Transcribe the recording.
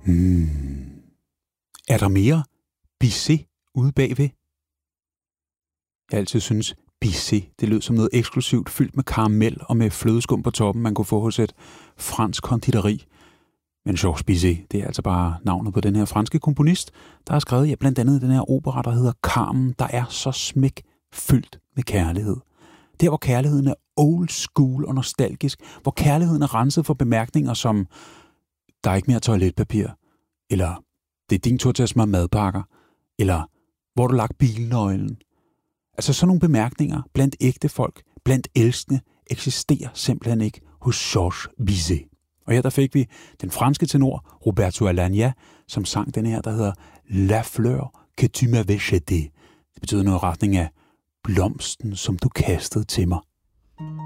Er der mere Bizet ude bagved? Jeg altid synes, Bizet, det lød som noget eksklusivt, fyldt med karamel og med flødeskum på toppen, man kunne få hos et fransk konditori. Men Georges Bizet, det er altså bare navnet på den her franske komponist, der har skrevet blandt andet den her opera, der hedder Carmen, der er så smæk fyldt med kærlighed. Der, hvor kærligheden er old school og nostalgisk, hvor kærligheden er renset for bemærkninger som, der er ikke mere toiletpapir, eller det er din tur til at smøre madpakker, eller hvor du lagt bilnøglen. Altså sådan nogle bemærkninger blandt ægte folk, blandt elskende, eksisterer simpelthen ikke hos Georges Bizet. Og her der fik vi den franske tenor Roberto Alagna, som sang den her, der hedder La fleur que tu m'avais jetée. Det betyder noget i retning af blomsten, som du kastede til mig.